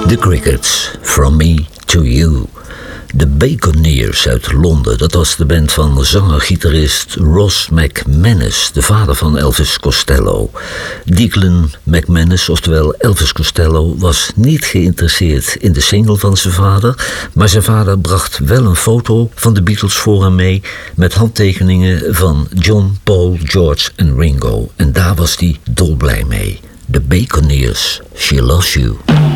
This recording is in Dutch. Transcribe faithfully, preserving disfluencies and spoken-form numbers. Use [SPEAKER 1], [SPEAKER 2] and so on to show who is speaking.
[SPEAKER 1] The Crickets, From Me to You. De Baconiers uit Londen, dat was de band van zanger-gitarist Ross McManus, de vader van Elvis Costello. Declan McManus, oftewel Elvis Costello, was niet geïnteresseerd in de single van zijn vader, maar zijn vader bracht wel een foto van de Beatles voor hem mee met handtekeningen van John, Paul, George en Ringo. En daar was hij dolblij mee. De Baconiers, She Loves You.